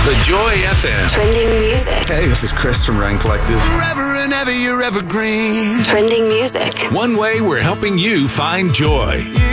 The Joy FM. Trending music. Hey, this is Chris from Ryan Collective. Forever and ever, you're evergreen. Trending music. One way we're helping you find joy.